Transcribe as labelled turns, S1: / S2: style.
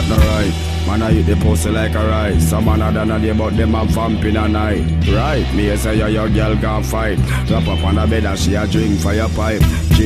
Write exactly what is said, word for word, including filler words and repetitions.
S1: no right. Man, I eat the pussy like a rice. Some man a done a day, but them a vamp in a night. Right, me a say yo, your girl can fight. Drop up on the bed and she a drink for your pipe.